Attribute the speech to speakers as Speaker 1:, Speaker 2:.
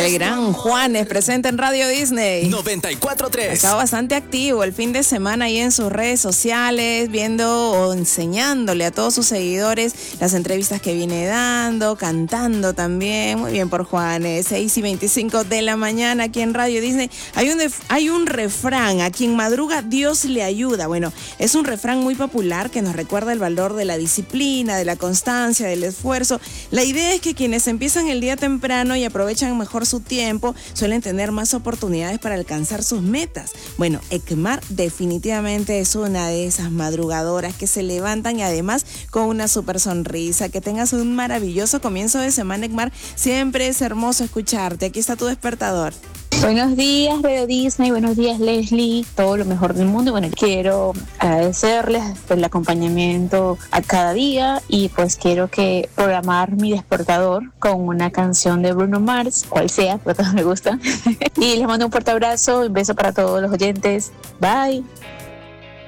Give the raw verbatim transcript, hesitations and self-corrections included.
Speaker 1: El gran Juanes presente en Radio Disney
Speaker 2: noventa y cuatro punto tres.
Speaker 1: Estaba bastante activo el fin de semana ahí en sus redes sociales, viendo o enseñándole a todos sus seguidores las entrevistas que viene dando, cantando también. Muy bien por Juanes. Seis y veinticinco de la mañana aquí en Radio Disney. Hay un, def- hay un refrán: a quien madruga Dios le ayuda. Bueno, es un refrán muy popular que nos recuerda el valor de la disciplina, de la constancia, del esfuerzo. La idea es que quienes empiezan el día temprano y aprovechan mejor su tiempo suelen tener más oportunidades para alcanzar sus metas. Bueno, Ekmar definitivamente es una de esas madrugadoras que se levantan y además con una súper sonrisa. Que tengas un maravilloso comienzo de semana, Ekmar. Siempre es hermoso escucharte. Aquí está tu despertador.
Speaker 3: Buenos días, Radio Disney, buenos días, Leslie, todo lo mejor del mundo. Bueno, quiero agradecerles por el acompañamiento a cada día y pues quiero que programar mi despertador con una canción de Bruno Mars, cual sea, porque a todos me gusta. Y les mando un fuerte abrazo, un beso para todos los oyentes. Bye.